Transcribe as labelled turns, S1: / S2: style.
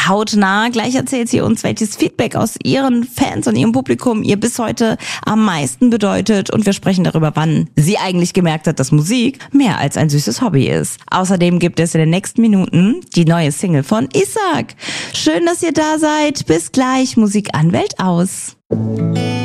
S1: hautnah. Gleich erzählt sie uns, welches Feedback aus ihren Fans und ihrem Publikum ihr bis heute am meisten bedeutet. Und wir sprechen darüber, wann sie eigentlich gemerkt hat, dass Musik mehr als ein süßes Hobby ist. Außerdem gibt es in den nächsten Minuten die neue Single von Isaac. Schön, dass ihr da seid. Bis gleich. Musik an, Welt aus.